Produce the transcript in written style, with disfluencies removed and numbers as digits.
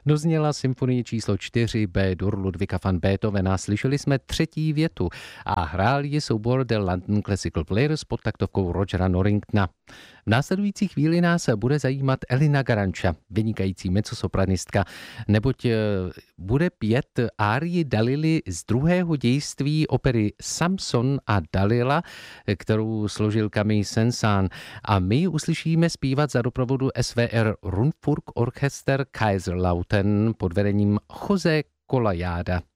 Dozněla symfonie číslo 4 B-dur Ludwiga van Beethovena. Slyšeli jsme třetí větu a hrál ji soubor The London Classical Players pod taktovkou Rogera Norringtona. V následující chvíli nás bude zajímat Elina Garanča, vynikající mezzosopranistka, neboť bude pět árii Dalily z druhého dějství opery Samson a Dalila, kterou složil Camille Saint-Saëns. A my ji uslyšíme zpívat za doprovodu SWR Rundfunkorchester Kaiserlautern pod vedením Jose Colaiada.